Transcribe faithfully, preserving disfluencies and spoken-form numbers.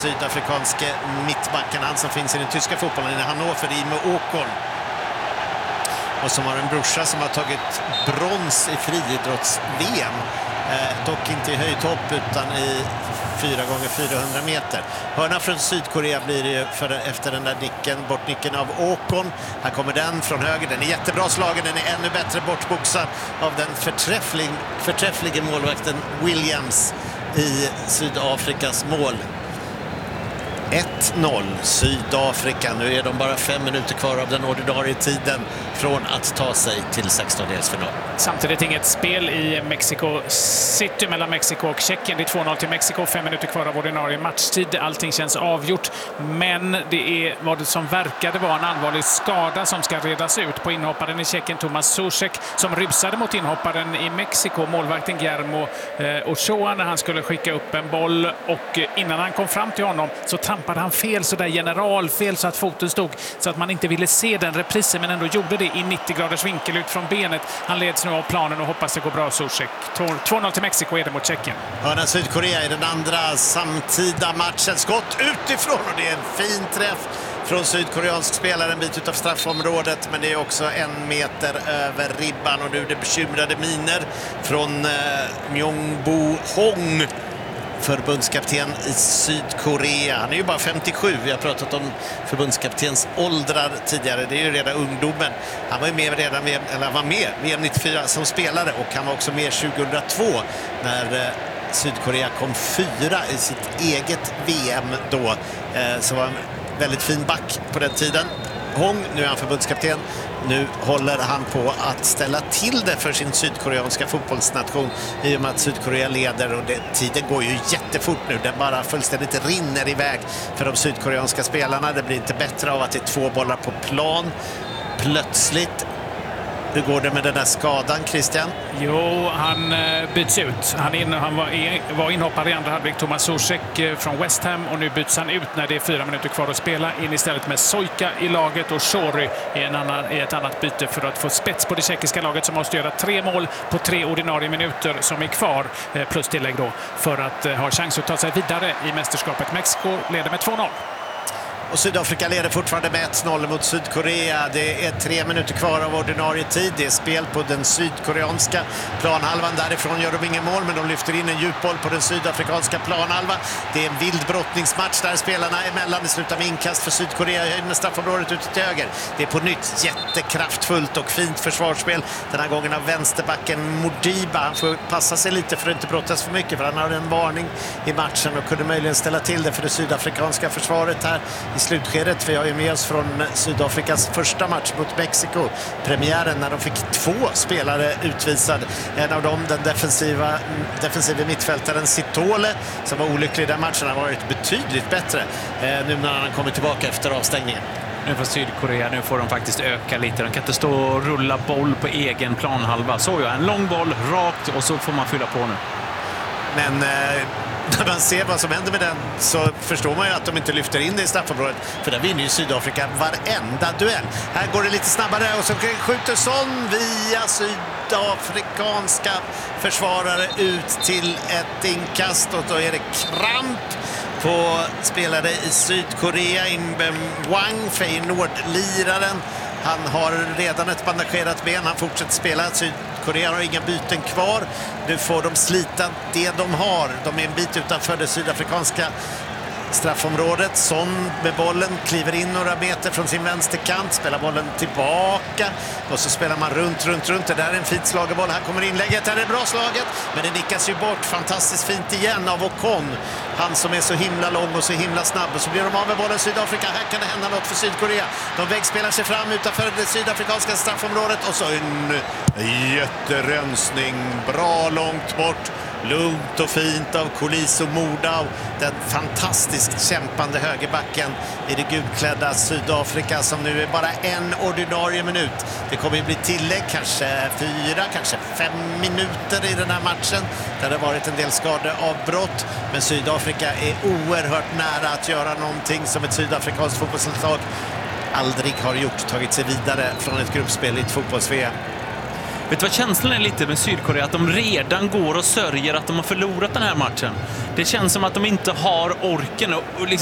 Sydafrikanske mittbacken, han som finns i den tyska fotbollen i Hannover, Imo Åkon. Och som har en brorsa som har tagit brons i friidrotts-V M. Eh, dock inte i höjdhopp utan i fyra gånger fyrahundra meter. Hörna från Sydkorea blir det för, efter den där nicken, bortnicken av Åkon. Här kommer den från höger, den är jättebra slagen, den är ännu bättre bortboxad av den förträfflig, förträffliga målvakten Williams i Sydafrikas mål. ett noll Sydafrika. Nu är de bara fem minuter kvar av den ordinarie tiden från att ta sig till sextondelsfinal. Samtidigt inget spel i Mexico City mellan Mexiko och Tjeckien. Det är två noll till Mexiko, fem minuter kvar av ordinarie matchtid. Allting känns avgjort, men det är vad det som verkade vara en allvarlig skada som ska redas ut på inhopparen i Tjeckien Tomas Soucek, som rusade mot inhopparen i Mexiko, målvakten Guillermo eh, Ochoa, när han skulle skicka upp en boll, och innan han kom fram till honom så trampade han fel, så där generalfel, så att foten stod så att man inte ville se den reprisen, men ändå gjorde det i nittio graders vinkel ut från benet. Han leds nu av planen och hoppas det går bra. Soucek. två noll till Mexiko är det mot Tjeckien. Hörna Sydkorea i den andra samtida matchen. Skott utifrån, och det är en fin träff från sydkoreansk spelare, en bit utav straffområdet, men det är också en meter över ribban, och nu är det bekymrade miner från eh, Myungbo Hong, förbundskapten i Sydkorea. Han är ju bara femtiosju. Vi har pratat om förbundskaptens åldrar tidigare. Det är ju redan ungdomen. Han var ju med redan V M, eller han var med V M nittiofyra som spelare, och han var också med tjugohundratvå när eh, Sydkorea kom fyra i sitt eget V M då. Eh, så var en väldigt fin back på den tiden. Hong, nu är han förbundskapten. Nu håller han på att ställa till det för sin sydkoreanska fotbollsnation i och med att Sydkorea leder, och det, tiden går ju jättefort nu. Den bara fullständigt rinner iväg för de sydkoreanska spelarna. Det blir inte bättre av att det är två bollar på plan plötsligt. Hur går det med den där skadan, Christian? Jo, han byts ut. Han, in, han var, in, var inhoppare i andra halvlek, Tomas Soucek från West Ham, och nu byts han ut när det är fyra minuter kvar att spela, in istället med Sojka i laget, och Shori i, en annan, i ett annat byte för att få spets på det tjeckiska laget, som måste göra tre mål på tre ordinarie minuter som är kvar, plus tillägg då, för att ha chans att ta sig vidare i mästerskapet. Mexiko leder med två noll. Och Sydafrika leder fortfarande med ett noll mot Sydkorea. Det är tre minuter kvar av ordinarie tid. Det är spel på den sydkoreanska planhalvan. Därifrån gör de ingen mål, men de lyfter in en djupboll på den sydafrikanska planhalvan. Det är en vild brottningsmatch där spelarna emellan. Det slutar med inkast för Sydkorea med straffområdet ute till höger. Det är på nytt jättekraftfullt och fint försvarsspel. Den här gången av vänsterbacken Modiba. Han får passa sig lite för att inte brottas för mycket, för han har en varning i matchen och kunde möjligen ställa till det för det sydafrikanska försvaret här i slutskedet. Vi har ju med oss från Sydafrikas första match mot Mexiko, premiären, när de fick två spelare utvisad. En av dem, den defensiva, defensiva mittfältaren Sitole, som var olycklig i den matchen, har varit betydligt bättre eh, nu när han kommer tillbaka efter avstängningen. Nu för Sydkorea, nu får de faktiskt öka lite. De kan inte stå och rulla boll på egen planhalva. Så jag, en lång boll rakt, och så får man fylla på nu. Men eh, när man ser vad som händer med den, så förstår man ju att de inte lyfter in det i straffområdet, för där vinner ju Sydafrika varenda duell. Här går det lite snabbare, och så skjuter Son via sydafrikanska försvarare ut till ett inkast, och då är det kramp på spelare i Sydkorea. Imbem Wang, Feyenoord-liraren. Han har redan ett bandagerat ben. Han fortsätter spela. Sydkorea har inga byten kvar. Nu får de slita det de har. De är en bit utanför det sydafrikanska straffområdet. Son med bollen kliver in några meter från sin vänsterkant, spelar bollen tillbaka, och så spelar man runt, runt, runt. Det där är en fint slagerboll. Här kommer inlägget. Här är bra slaget, men det nickas ju bort fantastiskt fint igen av Ocon. Han som är så himla lång och så himla snabb, och så blir de av med bollen Sydafrika. Här kan det hända något för Sydkorea. De vägspelar sig fram utanför det sydafrikanska straffområdet, och så en jätterensning bra långt bort. Lugnt och fint av Koliso Mordau, den fantastiskt kämpande högerbacken i det gulklädda Sydafrika, som nu är bara en ordinarie minut. Det kommer ju bli tillägg, kanske fyra, kanske fem minuter i den här matchen. Det har varit en del skadeavbrott, men Sydafrika är oerhört nära att göra någonting som ett sydafrikanskt fotbollslag aldrig har gjort, tagit sig vidare från ett gruppspel i ett fotbolls-V M. Vet du vad känslan är lite med Sydkorea? Att de redan går och sörjer att de har förlorat den här matchen. Det känns som att de inte har orken och, och liksom